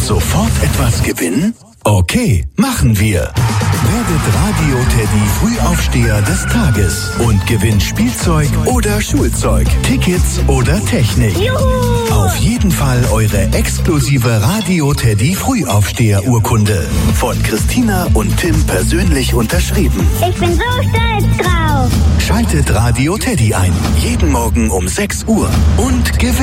Sofort etwas gewinnen? Okay, machen wir. Werdet Radio Teddy Frühaufsteher des Tages und gewinnt Spielzeug oder Schulzeug, Tickets oder Technik. Juhu! Auf jeden Fall eure exklusive Radio Teddy Frühaufsteher-Urkunde. Von Christina und Tim persönlich unterschrieben. Ich bin so stolz drauf. Schaltet Radio Teddy ein. Jeden Morgen um 6 Uhr und gewinnt.